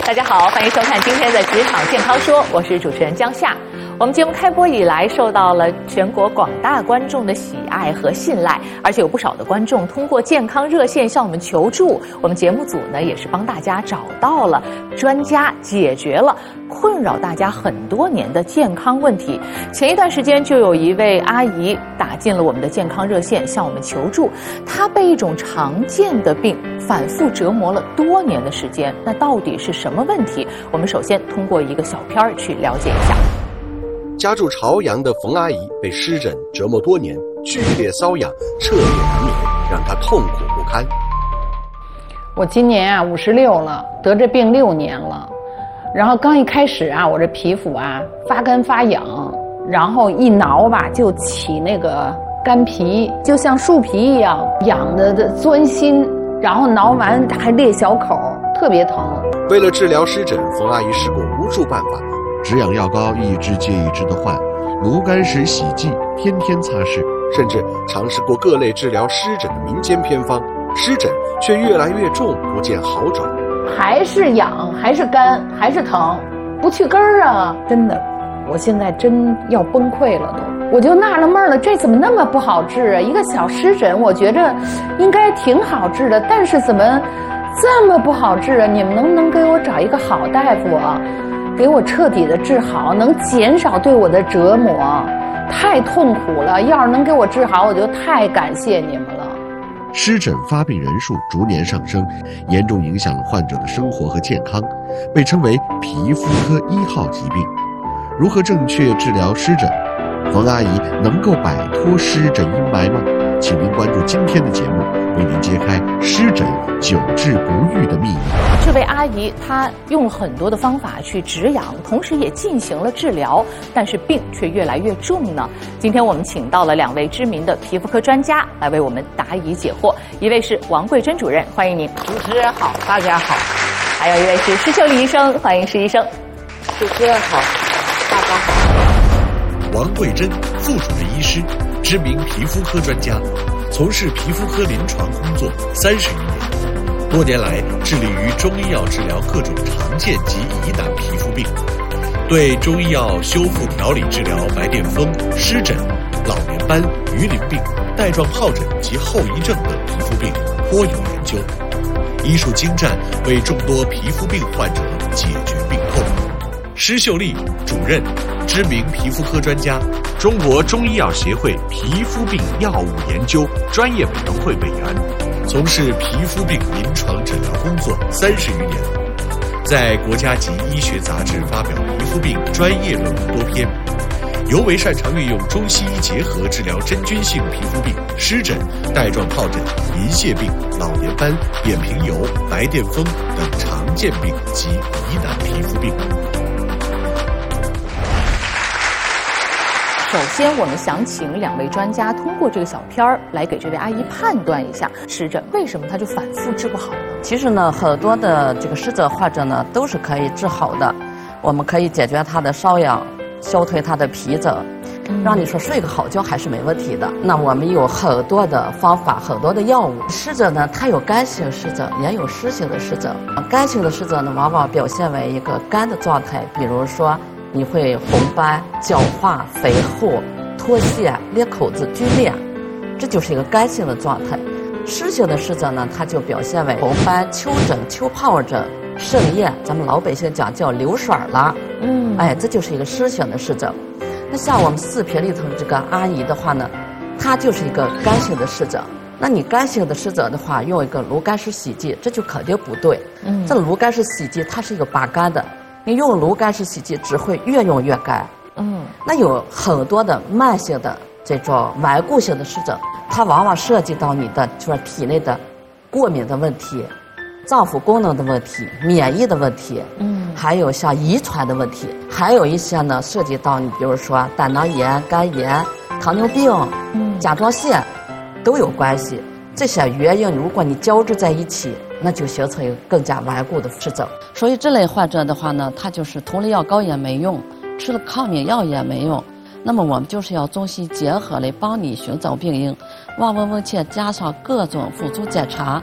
大家好，欢迎收看今天的《职场健康说》，我是主持人江夏。我们节目开播以来，受到了全国广大观众的喜爱和信赖，而且有不少的观众通过健康热线向我们求助。我们节目组呢，也是帮大家找到了专家，解决了困扰大家很多年的健康问题。前一段时间就有一位阿姨打进了我们的健康热线，向我们求助，她被一种常见的病反复折磨了多年的时间。那到底是什么问题？我们首先通过一个小片儿去了解一下。 家住朝阳的冯阿姨被湿疹折磨多年，剧烈瘙痒，彻夜难眠，让她痛苦不堪。 我今年56了，得这病6年了。然后刚一开始我这皮肤发干发痒，然后一挠就起那个干皮，就像树皮一样，痒的钻心，然后挠完还裂小口，特别疼。 为了治疗湿疹，冯阿姨试过无数办法。 止痒药膏一支接一支的换，炉甘石洗剂天天擦拭， 甚至尝试过各类治疗湿疹的民间偏方，湿疹却越来越重，不见好转。 还是痒，还是干，还是疼，不去根儿啊！真的，我现在真要崩溃了都。我就纳了闷了，这怎么那么不好治啊？一个小湿疹，我觉着应该挺好治的，但是怎么这么不好治啊？你们能不能给我找一个好大夫啊？给我彻底的治好，能减少对我的折磨，太痛苦了。要是能给我治好，我就太感谢你们了。 湿疹发病人数逐年上升，严重影响患者的生活和健康，被称为皮肤科1号疾病。如何正确治疗湿疹？冯阿姨能够摆脱湿疹阴霾吗？请您关注今天的节目，为您揭开湿疹久治不愈的秘密。 这位阿姨她用了很多的方法去止痒，同时也进行了治疗，但是病却越来越重呢。今天我们请到了2位知名的皮肤科专家来为我们答疑解惑，一位是王桂珍主任，欢迎您。 主持人好，大家好。 还有一位是施秀丽医生，欢迎施医生。 主持人好，大家好。 王桂珍，副主任医师，知名皮肤科专家，从事皮肤科临床工作30余年，多年来致力于中医药治疗各种常见及疑难皮肤病，对中医药修复调理治疗白癜风、湿疹、老年斑、鱼鳞病、带状疱疹及后遗症等皮肤病颇有研究，医术精湛，为众多皮肤病患者解决病痛。施秀丽，主任，知名皮肤科专家，中国中医药协会皮肤病药物研究专业委员会委员，从事皮肤病临床诊疗工作30余年，在国家级医学杂志发表皮肤病专业论文多篇，尤为擅长运用中西医结合治疗真菌性皮肤病、湿疹、带状疱疹、鳞屑病、老年斑、扁平疣、白癜风等常见病及疑难皮肤病。 首先，我们想请2位专家通过这个小片儿来给这位阿姨判断一下湿疹为什么它就反复治不好呢？ 其实呢，很多的这个湿疹患者呢都是可以治好的，我们可以解决他的瘙痒，消退他的皮疹，让你说睡个好觉还是没问题的。那我们有很多的方法，很多的药物。湿疹呢，它有干性湿疹，也有湿性的湿疹。干性的湿疹呢，往往表现为一个干的状态，比如说你会红斑、角化、肥厚、脱屑、裂口子、皲裂，这就是一个干性的状态。湿性的湿疹呢，它就表现为红斑、丘疹、丘疱疹、渗液，咱们老百姓讲叫流水了。这就是一个湿性的湿疹。那像我们视频里头这个阿姨的话呢，她就是一个干性的湿疹。那你干性的湿疹的话，用一个炉甘石洗剂，这就肯定不对。这炉甘石洗剂它是一个拔干的。你用炉甘石洗剂只会越用越干。那有很多的慢性的这种顽固性的湿疹，它往往涉及到你的就是体内的过敏的问题、脏腑功能的问题、免疫的问题，还有像遗传的问题，还有一些呢涉及到你比如说胆囊炎、肝炎、糖尿病、甲状腺都有关系。这些原因如果你交织在一起，那就形成一个更加顽固的湿疹。所以这类患者的话呢，他就是涂了药膏也没用，吃了抗敏药也没用，那么我们就是要中西结合来帮你寻找病因，望闻问切加上各种辅助检查，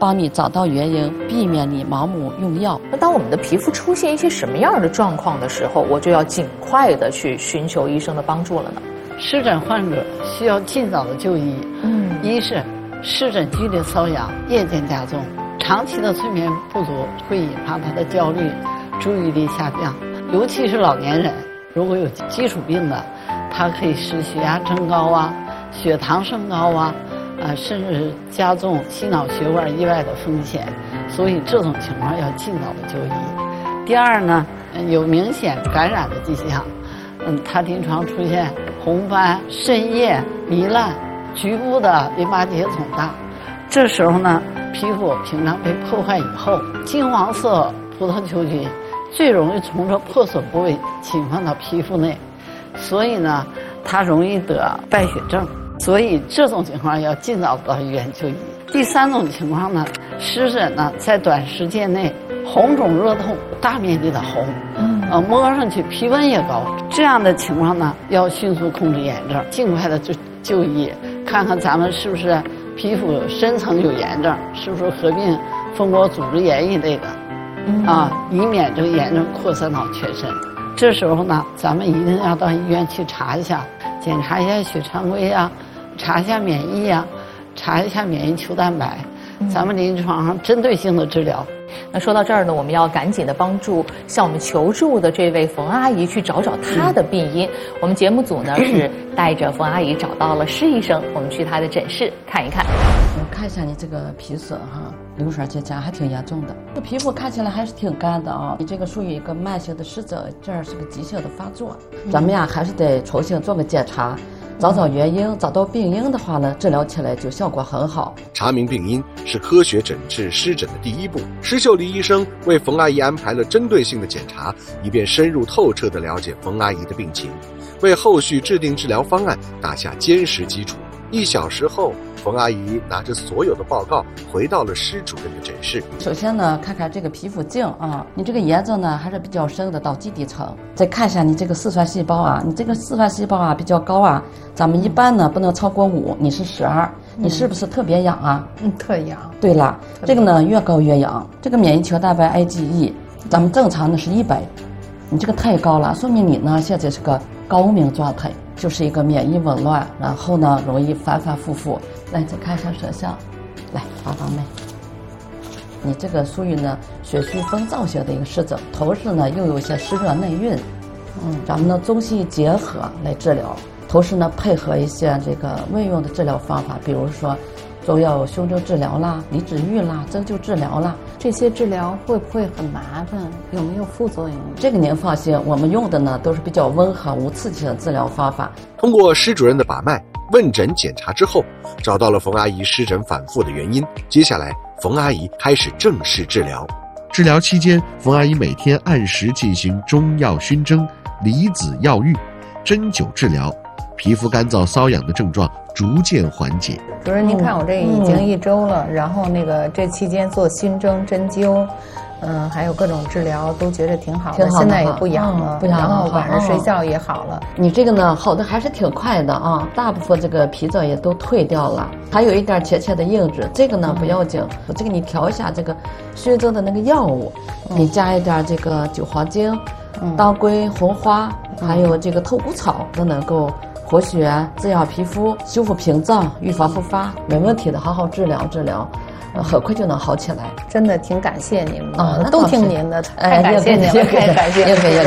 帮你找到原因，避免你盲目用药。 那当我们的皮肤出现一些什么样的状况的时候，我就要尽快的去寻求医生的帮助了呢？ 湿疹患者需要尽早的就医。一是湿疹剧烈瘙痒夜间加重，长期的睡眠不足会引发他的焦虑、注意力下降，尤其是老年人，如果有基础病的，它可以使血压升高啊、血糖升高啊，甚至加重心脑血管意外的风险，所以这种情况要尽早的就医。第二呢，有明显感染的迹象，它临床出现红斑、渗液、糜烂、局部的淋巴结肿大，这时候呢，皮肤屏障被破坏以后，金黄色葡萄球菌最容易从这破损部位侵犯到皮肤内，所以呢，它容易得败血症。所以这种情况要尽早到医院就医。第三种情况呢，湿疹呢在短时间内红肿热痛，大面积的红，摸上去皮温也高，这样的情况呢要迅速控制炎症，尽快的就医，看看咱们是不是皮肤深层有炎症，是不是合并蜂窝组织炎一类的，以免这个炎症扩散到全身。这时候呢，咱们一定要到医院去查一下，检查一下血常规啊，查一下免疫啊，查一下免疫球蛋白，咱们临床上针对性的治疗。 那说到这儿呢，我们要赶紧的帮助向我们求助的这位冯阿姨去找找她的病因。我们节目组呢是带着冯阿姨找到了施医生，我们去她的诊室看一看。 我看一下你这个皮损哈，流水结痂还挺严重的，这皮肤看起来还是挺干的啊。你这个属于一个慢性的湿疹，这儿是个急性的发作，咱们呀还是得重新做个检查。找找原因，找到病因的话呢，治疗起来就效果很好。 查明病因是科学诊治湿疹的第一步。施秀丽医生为冯阿姨安排了针对性的检查，以便深入透彻地了解冯阿姨的病情，为后续制定治疗方案打下坚实基础。1小时后，冯阿姨拿着所有的报告回到了施主任的诊室。 首先呢，看看这个皮肤镜啊，你这个炎症呢还是比较深的，到基底层。再看一下你这个四川细胞啊，你这个四川细胞啊比较高啊，咱们一般呢不能超过5，你是12，你是不是特别痒啊？ 特痒。 对了，这个呢越高越痒。这个免疫球蛋白 IgE， 咱们正常的是100，你这个太高了，说明你呢现在是个高明状态。就是一个免疫紊乱，然后呢容易反反复复。来，再看一下舌象，来帮妹，你这个属于呢血虚风燥型的一个湿疹，同时呢又有一些湿热内蕴，咱们呢中西医结合来治疗，同时呢配合一些这个外用的治疗方法，比如说中药胸针治疗啦、离脂愈啦、针灸治疗啦。 这些治疗会不会很麻烦？有没有副作用？ 这个您放心，我们用的呢都是比较温和无刺激的治疗方法。 通过施主任的把脉、问诊、检查之后，找到了冯阿姨湿疹反复的原因。接下来，冯阿姨开始正式治疗。 治疗期间，冯阿姨每天按时进行中药熏蒸、离子药浴、针灸治疗，皮肤干燥瘙痒的症状逐渐缓解。 主任，您看我这已经1周了，然后这期间做熏蒸、针灸，还有各种治疗都觉得挺好的，现在也不痒了， 不痒了， 然后晚上睡觉也好了。 你这个呢好的还是挺快的啊，大部分这个皮疹也都退掉了，还有一点浅浅的硬质，这个呢不要紧，这个你调一下这个熏蒸的那个药物，你加一点这个韭黄精、当归、红花，还有这个透骨草，都能够活血、滋养皮肤、修复屏障、预防复发，没问题的，好好治疗治疗，很快就能好起来。 真的挺感谢您的啊， 都听您的，太感谢您了，太感谢， 也可以。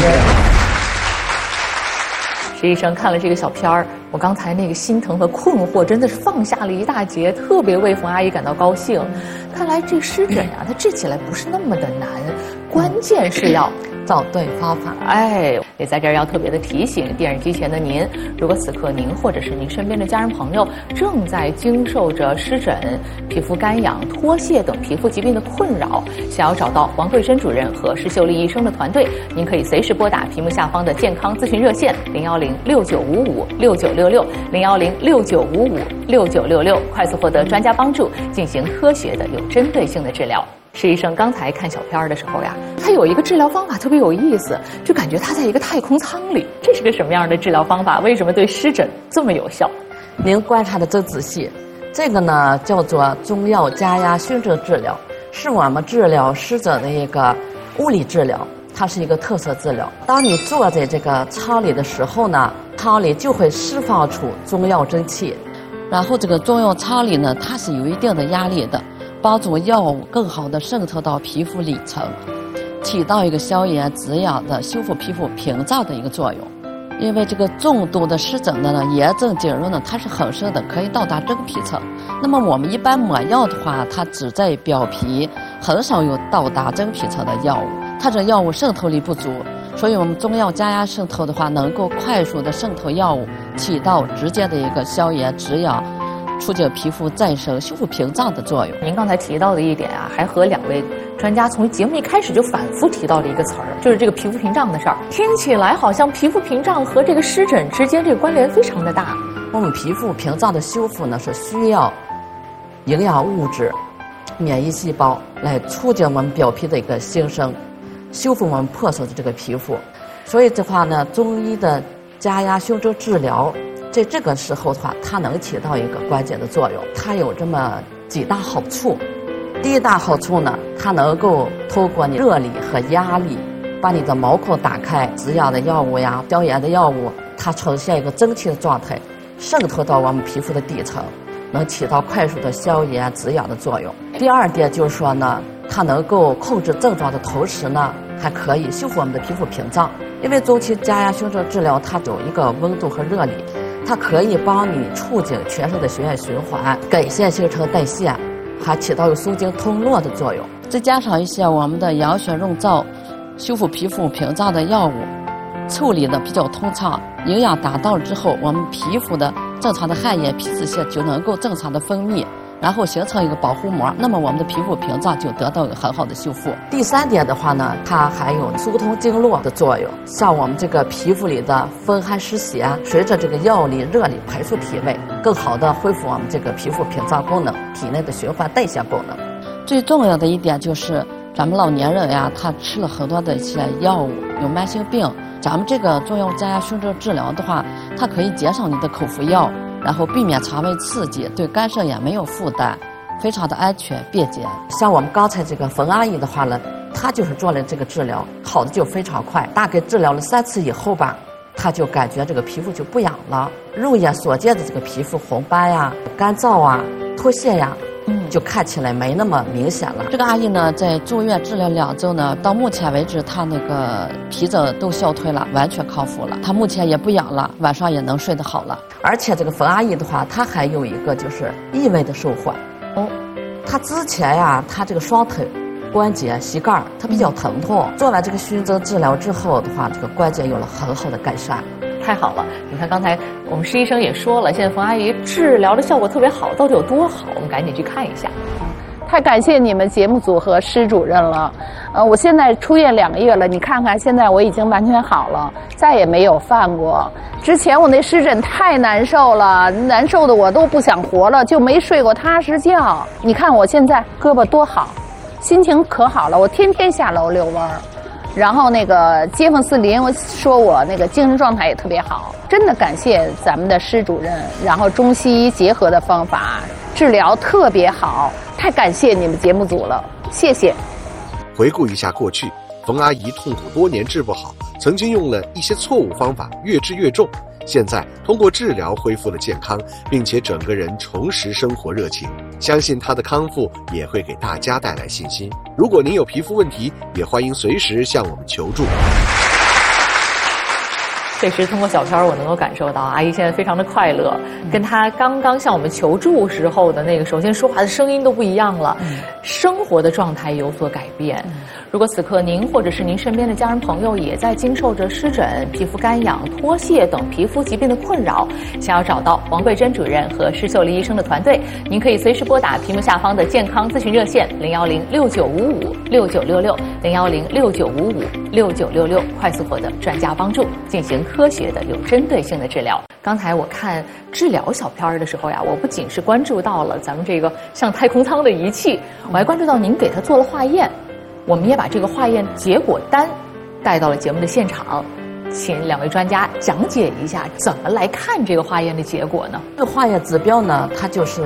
施医生看了这个小片儿，我刚才那个心疼和困惑真的是放下了一大截，特别为冯阿姨感到高兴。看来这湿疹啊，它治起来不是那么的难，关键是要找对方法。 也在这儿要特别的提醒电视机前的您，如果此刻您或者是您身边的家人朋友正在经受着湿疹、皮肤干痒、脱屑等皮肤疾病的困扰，想要找到王桂珍主任和施秀丽医生的团队，您可以随时拨打屏幕下方的健康咨询热线010-6955-6966，010-6955-6966，快速获得专家帮助，进行科学的有针对性的治疗。施医生刚才看小片的时候呀，他有一个治疗方法特别有意思，就感觉他在一个太空舱里。这是个什么样的治疗方法？为什么对湿疹这么有效？ 您观察的真仔细， 这个呢叫做中药加压熏蒸治疗，是我们治疗湿疹的一个物理治疗，它是一个特色治疗。当你坐在这个舱里的时候呢，舱里就会释放出中药蒸汽，然后这个中药舱里呢，它是有一定的压力的，帮助药物更好的渗透到皮肤里层，起到一个消炎止痒的修复皮肤屏障的一个作用。因为这个重度的湿疹的呢，炎症浸润呢，它是很深的，可以到达真皮层。那么我们一般抹药的话，它只在表皮，很少有到达真皮层的药物，它这药物渗透力不足，所以我们中药加压渗透的话，能够快速的渗透药物，起到直接的一个消炎止痒、促进皮肤再生、修复屏障的作用。 您刚才提到的一点啊，还和2位专家从节目一开始就反复提到的一个词儿，就是这个皮肤屏障的事儿。听起来好像皮肤屏障和这个湿疹之间这个关联非常的大。 我们皮肤屏障的修复呢，是需要营养物质、免疫细胞来促进我们表皮的一个新生，修复我们破损的这个皮肤。所以的话呢，中医的加压熏蒸治疗，在这个时候的话，它能起到一个关键的作用。它有这么几大好处。第一大好处呢，它能够透过你热力和压力，把你的毛孔打开，止痒的药物呀、消炎的药物，它呈现一个蒸汽的状态，渗透到我们皮肤的底层，能起到快速的消炎止痒的作用。第二点就是说呢，它能够控制症状的同时呢，还可以修复我们的皮肤屏障。因为中期加压熏蒸治疗，它有一个温度和热力，它可以帮你促进全身的血液循环，改善新陈代谢，还起到有松经通络的作用。再加上一些我们的养血润燥、修复皮肤屏障的药物，处理的比较通畅，营养达到了之后，我们皮肤的正常的汗液、皮脂腺就能够正常的分泌，然后形成一个保护膜，那么我们的皮肤屏障就得到一个很好的修复。第三点的话呢，它还有疏通经络的作用，像我们这个皮肤里的风寒湿邪，随着这个药力、热力排出体外，更好的恢复我们这个皮肤屏障功能、体内的循环代谢功能。最重要的一点就是咱们老年人呀，他吃了很多的一些药物，有慢性病，咱们这个中药加压熏蒸治疗的话，它可以减少你的口服药，然后避免肠胃刺激，对肝肾也没有负担，非常的安全便捷。像我们刚才这个冯阿姨的话呢，她就是做了这个治疗，好的就非常快，大概治疗了3次以后吧，她就感觉这个皮肤就不痒了，肉眼所见的这个皮肤红斑呀、干燥啊、脱屑呀，就看起来没那么明显了。这个阿姨呢，在住院治疗2周呢，到目前为止，她那个皮疹都消退了，完全康复了。她目前也不痒了，晚上也能睡得好了。而且这个冯阿姨的话，她还有一个就是意外的收获。她之前呀，她这个双腿关节、膝盖她比较疼痛，做完这个熏蒸治疗之后的话，这个关节有了很好的改善。 太好了！你看刚才我们施医生也说了，现在冯阿姨治疗的效果特别好，到底有多好？我们赶紧去看一下。 太感谢你们节目组和施主任了。我现在出院2个月了，你看看现在我已经完全好了，再也没有犯过。之前我那湿疹太难受了，难受的我都不想活了，就没睡过踏实觉。你看我现在胳膊多好，心情可好了，我天天下楼遛弯儿。然后那个街坊四邻说我那个精神状态也特别好，真的感谢咱们的施主任，然后中西医结合的方法治疗特别好，太感谢你们节目组了，谢谢。 回顾一下过去，冯阿姨痛苦多年治不好，曾经用了一些错误方法，越治越重。现在通过治疗恢复了健康，并且整个人重拾生活热情，相信她的康复也会给大家带来信心。如果您有皮肤问题，也欢迎随时向我们求助。 确实通过小片我能够感受到阿姨现在非常的快乐，跟她刚刚向我们求助时候的那个首先说话的声音都不一样了，生活的状态有所改变。如果此刻您或者是您身边的家人朋友也在经受着湿疹、皮肤干痒、脱屑等皮肤疾病的困扰，想要找到王桂珍主任和施秀丽医生的团队，您可以随时拨打屏幕下方的健康咨询热线01069556966，01069556966，快速获得专家帮助，进行科学的有针对性的治疗。刚才我看治疗小片的时候呀，我不仅是关注到了咱们这个像太空舱的仪器，我还关注到您给他做了化验，我们也把这个化验结果单带到了节目的现场，请2位专家讲解一下怎么来看这个化验的结果呢？ 这个化验指标呢，它就是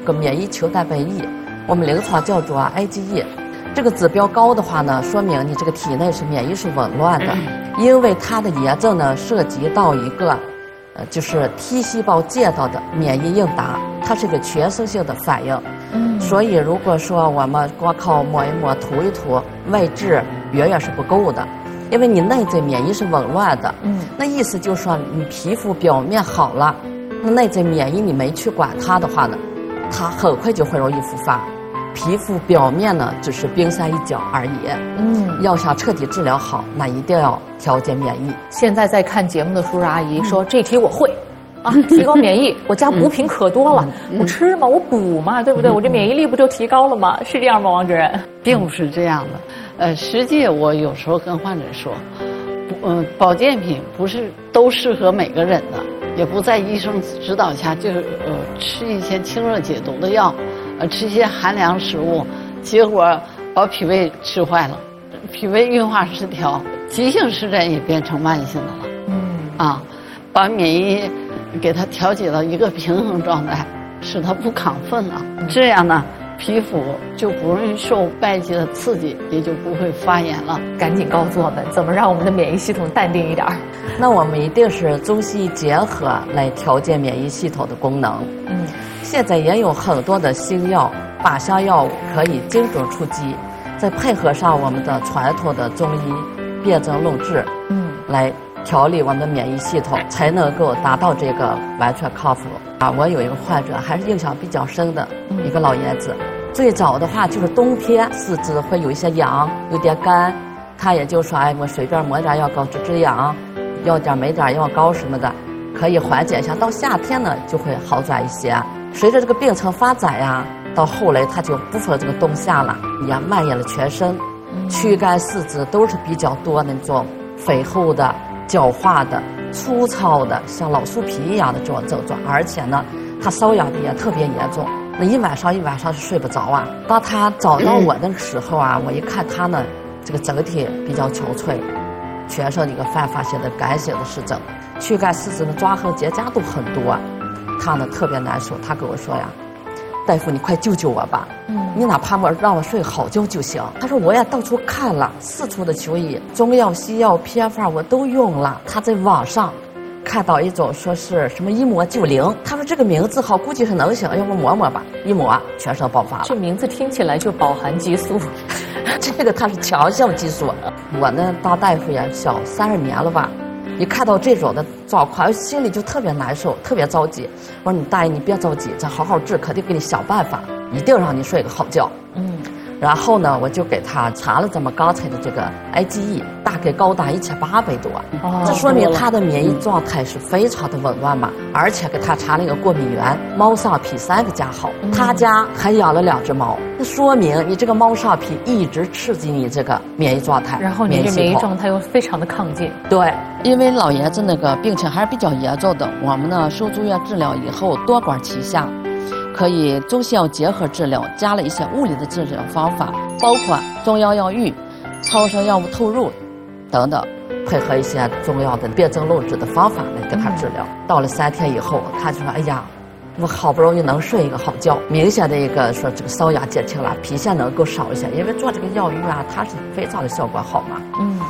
个免疫球蛋白液，我们临床叫做IgE。这个指标高的话呢，说明你这个体内是免疫是紊乱的，因为它的炎症呢涉及到一个，就是 T 细胞介到的免疫应答，它是个全身性的反应。所以如果说我们光靠抹一抹、涂一涂，外治远远是不够的，因为你内在免疫是紊乱的。那意思就是说，你皮肤表面好了，那内在免疫你没去管它的话呢，它很快就会容易复发。皮肤表面呢只是冰山一角而已。要想彻底治疗好，那一定要调节免疫。 现在在看节目的叔叔阿姨说，这题我会。提高免疫，我家补品可多了，我吃嘛，我补嘛，对不对？我这免疫力不就提高了吗？是这样吗，王主任？ 并不是这样的。实际我有时候跟患者说，保健品不是都适合每个人的，也不在医生指导下就吃一些清热解毒的药，吃一些寒凉食物，结果把脾胃吃坏了，脾胃运化失调，急性湿疹也变成慢性的了。把免疫给它调节到一个平衡状态，使它不亢奋了，这样呢，皮肤就不容易受外界的刺激，也就不会发炎了。 赶紧告诉我们，怎么让我们的免疫系统淡定一点？ 那我们一定是中西医结合来调节免疫系统的功能。现在也有很多的新药、靶向药物可以精准出击，再配合上我们的传统的中医辨证论治，来调理我们的免疫系统，才能够达到这个完全康复。我有一个患者还是印象比较深的一个老爷子，最早的话就是冬天四肢会有一些痒，有点干，他也就说，我随便抹点药膏治治痒，要点没点药膏什么的，可以缓解一下。到夏天呢就会好转一些。随着这个病程发展呀，到后来他就不分这个冬夏了，也蔓延了全身，躯干四肢都是比较多那种肥厚的、角化的、粗糙的，像老树皮一样的这种症状，而且呢，他瘙痒的也特别严重，那一晚上是睡不着啊。当他找到我的时候啊，我一看他呢，这个整体比较憔悴，全身一个泛发性的干性的湿疹，躯干四肢的抓痕结痂都很多，他呢特别难受。他跟我说呀，大夫你快救救我吧，你哪怕让我睡好觉就行。他说我也到处看了，四处的求医，中药、西药、偏方我都用了。他在网上看到一种说是什么一抹就灵，他说这个名字好，估计是能行，要不抹抹吧，一抹全身爆发了。 这名字听起来就饱含激素， 这个它是强效激素。我呢当大夫也小30年了吧，一看到这种的状况，心里就特别难受，特别着急。我说你大爷你别着急，咱好好治，肯定给你想办法，一定让你睡个好觉。然后呢，我就给他查了咱们刚才的这个 IgE， 大概高达1800多，这说明他的免疫状态是非常的紊乱嘛。而且给他查了一个过敏源，猫上皮3个加号，他家还养了2只猫，那说明你这个猫上皮一直刺激你这个免疫状态， 然后你这免疫状态又非常的亢进。 对，因为老爷子那个病情还是比较严重的，我们呢收住院治疗以后多管齐下。可以中西药结合治疗，加了一些物理的治疗方法，包括中药药浴、超声药物透入等等，配合一些中药的辨证论治的方法来给他治疗。到了3天以后，他就说：“哎呀，我好不容易能睡一个好觉，明显的一个说这个瘙痒减轻了，皮屑能够少一些，因为做这个药浴啊，它是非常的效果好嘛。”